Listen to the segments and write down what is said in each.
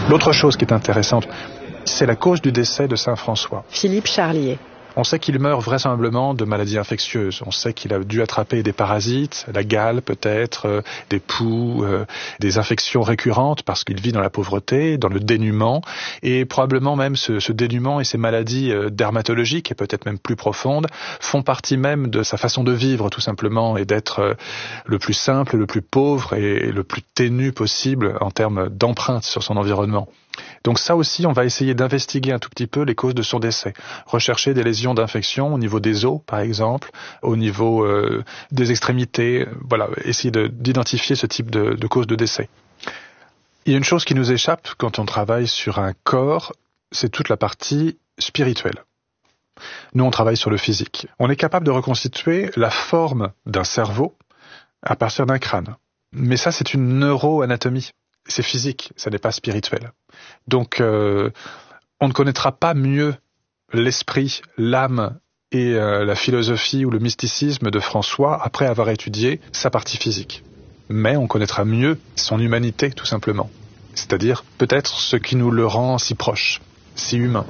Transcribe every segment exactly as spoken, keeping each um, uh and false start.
L'autre chose qui est intéressante, c'est la cause du décès de saint François. Philippe Charlier. On sait qu'il meurt vraisemblablement de maladies infectieuses. On sait qu'il a dû attraper des parasites, la gale peut-être, euh, des poux, euh, des infections récurrentes parce qu'il vit dans la pauvreté, dans le dénuement. Et probablement même ce, ce dénuement et ces maladies euh, dermatologiques, et peut-être même plus profondes, font partie même de sa façon de vivre tout simplement et d'être euh, le plus simple, le plus pauvre et, et le plus ténu possible en termes d'empreinte sur son environnement. Donc ça aussi, on va essayer d'investiguer un tout petit peu les causes de son décès. Rechercher des lésions d'infection au niveau des os, par exemple, au niveau euh, des extrémités. Voilà, essayer de, d'identifier ce type de, de cause de décès. Il y a une chose qui nous échappe quand on travaille sur un corps, c'est toute la partie spirituelle. Nous, on travaille sur le physique. On est capable de reconstituer la forme d'un cerveau à partir d'un crâne. Mais ça, c'est une neuroanatomie. C'est physique, ça n'est pas spirituel. Donc, euh, on ne connaîtra pas mieux l'esprit, l'âme et euh, la philosophie ou le mysticisme de François après avoir étudié sa partie physique. Mais on connaîtra mieux son humanité, tout simplement. C'est-à-dire, peut-être, ce qui nous le rend si proche, si humain.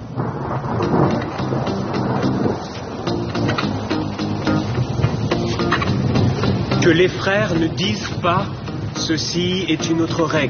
Que les frères ne disent pas « ceci est une autre règle ».